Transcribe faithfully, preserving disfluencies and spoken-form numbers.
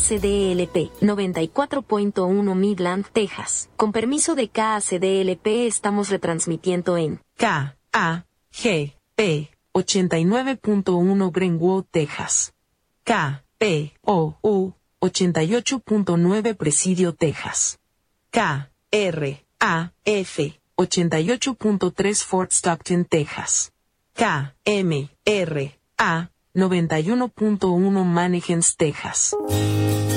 C D L P, noventa y cuatro punto uno Midland, Texas. Con permiso de K A C D L P estamos retransmitiendo en K A G P ochenta y nueve punto uno Greenwood, Texas. K P O U ochenta y ocho punto nueve Presidio, Texas. K R A F ochenta y ocho punto tres Fort Stockton, Texas. K M R A noventa y uno punto uno Mannequins, Texas.